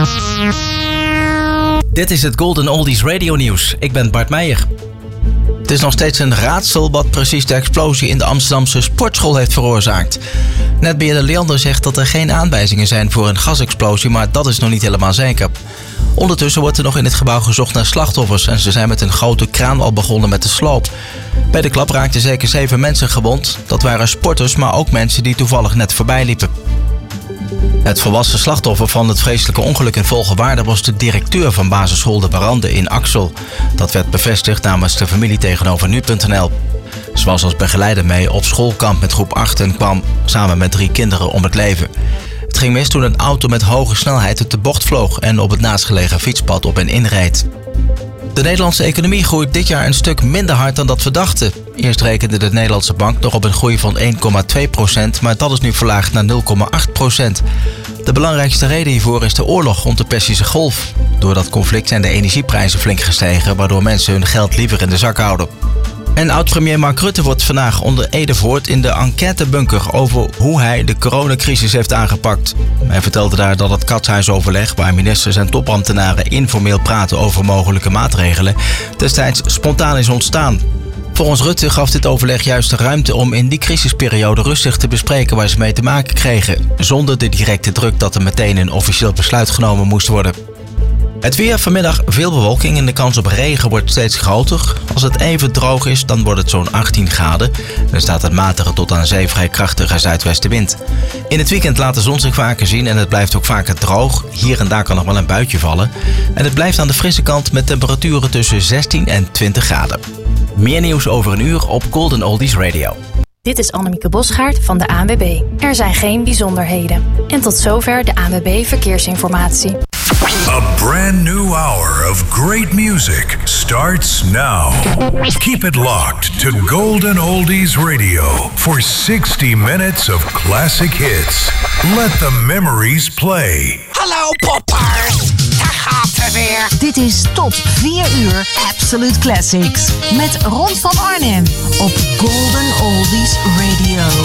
Dit is het Golden Oldies Radio Nieuws. Ik ben Bart Meijer. Het is nog steeds een raadsel wat precies de explosie in de Amsterdamse sportschool heeft veroorzaakt. Netbeheerder Leander zegt dat er geen aanwijzingen zijn voor een gasexplosie, maar dat is nog niet helemaal zeker. Ondertussen wordt er nog in het gebouw gezocht naar slachtoffers en ze zijn met een grote kraan al begonnen met de sloop. Bij de klap raakten zeker 7 mensen gewond. Dat waren sporters, maar ook mensen die toevallig net voorbij liepen. Het volwassen slachtoffer van het vreselijke ongeluk in Volgewaarde was de directeur van basisschool De Barande in Axel. Dat werd bevestigd namens de familie tegenover nu.nl. Ze was als begeleider mee op schoolkamp met groep 8 en kwam samen met 3 kinderen om het leven. Het ging mis toen een auto met hoge snelheid uit de bocht vloog en op het naastgelegen fietspad op en inreed. De Nederlandse economie groeit dit jaar een stuk minder hard dan dat we dachten. Eerst rekende de Nederlandse bank nog op een groei van 1,2%, maar dat is nu verlaagd naar 0,8%. De belangrijkste reden hiervoor is de oorlog rond de Perzische Golf. Door dat conflict zijn de energieprijzen flink gestegen, waardoor mensen hun geld liever in de zak houden. En oud-premier Mark Rutte wordt vandaag onder ede verhoord in de enquêtebunker over hoe hij de coronacrisis heeft aangepakt. Hij vertelde daar dat het katshuisoverleg, waar ministers en topambtenaren informeel praten over mogelijke maatregelen, destijds spontaan is ontstaan. Volgens Rutte gaf dit overleg juist de ruimte om in die crisisperiode rustig te bespreken waar ze mee te maken kregen, zonder de directe druk dat er meteen een officieel besluit genomen moest worden. Het weer, vanmiddag veel bewolking en de kans op regen wordt steeds groter. Als het even droog is, dan wordt het zo'n 18 graden. Er staat een matige tot aan zee vrij krachtige zuidwestenwind. In het weekend laat de zon zich vaker zien en het blijft ook vaker droog. Hier en daar kan nog wel een buitje vallen. En het blijft aan de frisse kant met temperaturen tussen 16 en 20 graden. Meer nieuws over een uur op Golden Oldies Radio. Dit is Annemieke Bosgaard van de ANWB. Er zijn geen bijzonderheden. En tot zover de ANWB Verkeersinformatie. A brand new hour of great music starts now. Keep it locked to Golden Oldies Radio for 60 minutes of classic hits. Let the memories play. Hallo poppers, daar gaat ze weer. Dit is Top 4 Uur Absolute Classics met Ron van Arnhem op Golden Oldies Radio.